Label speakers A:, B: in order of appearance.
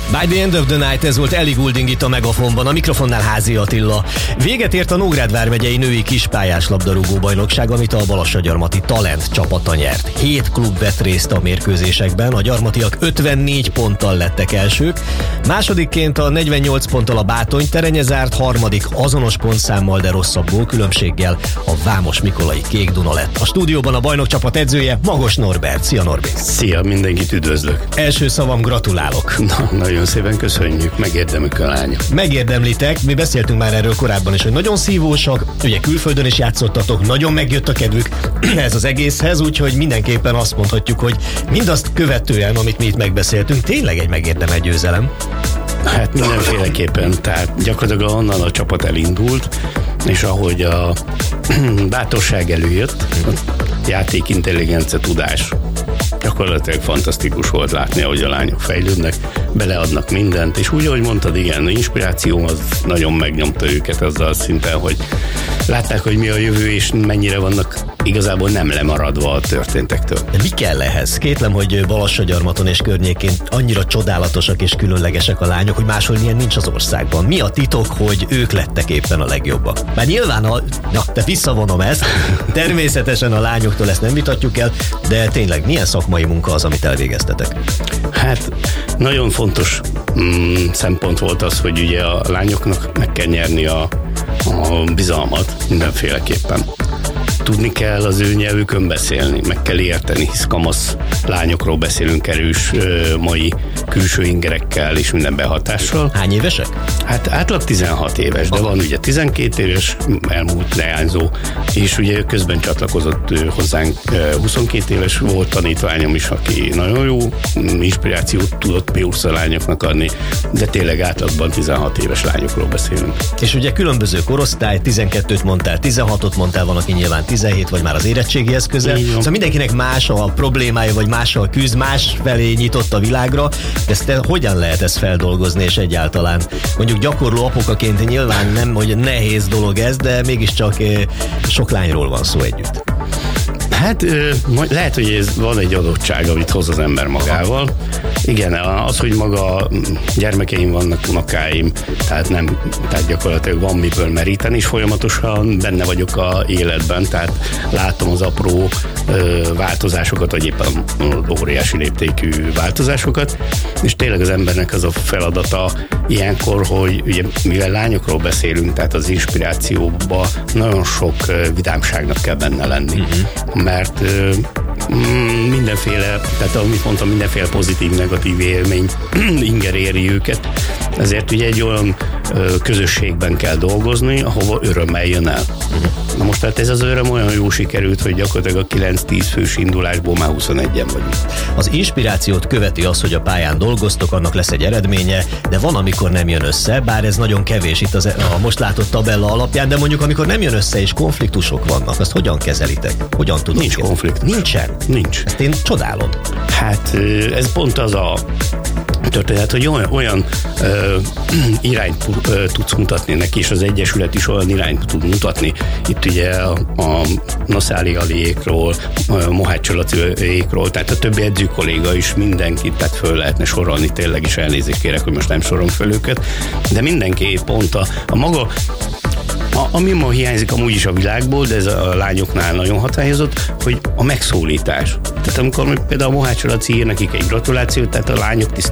A: By the end of the night, ez volt Ellie Goulding itt a Megafonban, a mikrofonnál Házi Attila. Véget ért a Nógrád vármegyei női kispályás labdarúgó bajnokság, amit a Balassagyarmati Talent csapata nyert. 7 klub vett részt a mérkőzésekben, a gyarmatiak 54 ponttal lettek elsők, másodikként a 48 ponttal a Bátony Terenye zárt, harmadik azonos pontszámmal, de rosszabb gólkülönbséggel a Vámos Mikolai Kék Duna lett. A stúdióban a bajnokcsapat edzője Magos Norbert. Szia, Norbi!
B: Szia, mindenkit üdvözlök!
A: Első szavam, gratulálok!
B: Nagyon szépen köszönjük, megérdemlik a lányok.
A: Megérdemlitek, mi beszéltünk már erről korábban is, hogy nagyon szívósak, ugye külföldön is játszottatok, nagyon megjött a kedvük ez az egészhez, úgyhogy mindenképpen azt mondhatjuk, hogy mindazt követően, amit mi itt megbeszéltünk, tényleg egy megérdemelt győzelem.
B: Hát mindenféleképpen, tehát gyakorlatilag onnan a csapat elindult, és ahogy a bátorság előjött, a játékintelligencia, tudás, gyakorlatilag fantasztikus volt látni, ahogy a lányok fejlődnek, beleadnak mindent, és úgy, ahogy mondtad, igen, az inspiráció az nagyon megnyomta őket azzal szinten, hogy látták, hogy mi a jövő, és mennyire vannak igazából nem lemaradva a történtektől.
A: De mi kell ehhez? Kétlem, hogy Balassagyarmaton és környékén annyira csodálatosak és különlegesek a lányok, hogy máshol ilyen nincs az országban. Mi a titok, hogy ők lettek éppen a legjobbak? Bár nyilván de visszavonom ezt, természetesen a lányoktól ezt nem vitatjuk el, de tényleg milyen szakmai munka az, amit elvégeztetek?
B: Hát nagyon fontos szempont volt az, hogy ugye a lányoknak meg kell nyerni a bizalmat mindenféleképpen. Tudni kell az ő nyelvükön beszélni, meg kell érteni, hisz kamasz lányokról beszélünk erős mai külső ingerekkel és minden behatással.
A: Hány évesek?
B: Hát átlag 16 éves, de van ugye 12 éves elmúlt leányzó, és ugye közben csatlakozott hozzánk 22 éves volt tanítványom is, aki nagyon jó inspirációt tudott Piursza lányoknak adni, de tényleg átlagban 16 éves lányokról beszélünk.
A: És ugye különböző korosztály, 12-t mondtál, 16-ot mondtál, van, aki nyilván 17 vagy már az érettségihez közel. Szóval mindenkinek más a problémája, vagy mással küzd, más felé nyitott a világra. Ezt hogyan lehet ezt feldolgozni, és egyáltalán mondjuk gyakorló apukaként nyilván nem, hogy nehéz dolog ez, de mégiscsak sok lányról van szó együtt.
B: Hát lehet, hogy ez van egy adottság, amit hoz az ember magával. Igen, az, hogy maga gyermekeim vannak, unokáim, tehát gyakorlatilag van miből meríteni, és folyamatosan benne vagyok a életben, tehát látom az apró változásokat, vagy éppen óriási léptékű változásokat, és tényleg az embernek az a feladata ilyenkor, hogy ugye mivel lányokról beszélünk, tehát az inspirációban nagyon sok vidámságnak kell benne lenni, mert mindenféle, tehát amit mondtam, mindenféle pozitív, negatív élmény inger éri őket, ezért ugye egy olyan közösségben kell dolgozni, ahova örömmel jön el. Na most tehát ez az öröm olyan jó sikerült, hogy gyakorlatilag a 9-10 fős indulásból már 21-en vagyunk.
A: Az inspirációt követi az, hogy a pályán dolgoztok, annak lesz egy eredménye, de van, amikor nem jön össze, bár ez nagyon kevés itt a most látott tabella alapján, de mondjuk amikor nem jön össze és konfliktusok vannak, azt hogyan kezelitek? Hogyan tudod?
B: Nincs konfliktus.
A: Nincsen?
B: Nincs.
A: Ezt én csodálom.
B: Hát ez pont az a történet, hogy olyan irányt tudsz mutatni neki, és az Egyesület is olyan irányt tud mutatni. Itt ugye a Naszáli Aliékról, Mohács Laciékról, tehát a többi edzőkolléga is mindenkit, tehát föl lehetne sorolni, tényleg is elnézést kérek, hogy most nem sorolom föl őket, de mindenki pont a maga, ami ma hiányzik amúgy is a világból, de ez a lányoknál nagyon hatályozott, hogy a megszólítás. Tehát amikor például a Mohács Laci ír nekik egy gratulációt, tehát a lányok